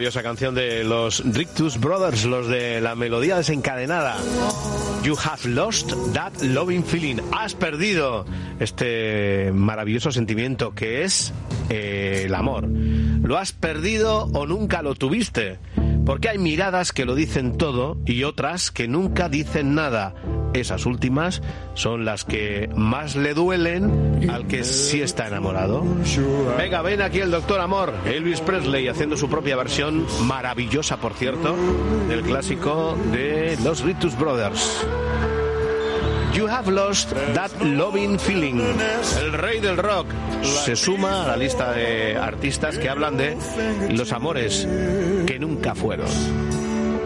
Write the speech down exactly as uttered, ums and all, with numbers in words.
maravillosa canción de los Rictus Brothers, los de la melodía desencadenada. You have lost that loving feeling. Has perdido este maravilloso sentimiento que es eh, el amor. Lo has perdido o nunca lo tuviste. Porque hay miradas que lo dicen todo y otras que nunca dicen nada. Esas últimas son las que más le duelen al que sí está enamorado. Venga, ven aquí el Doctor Amor, Elvis Presley, haciendo su propia versión, maravillosa por cierto, del clásico de los Rictus Brothers. You have lost that loving feeling. El rey del rock se suma a la lista de artistas que hablan de los amores que nunca fueron.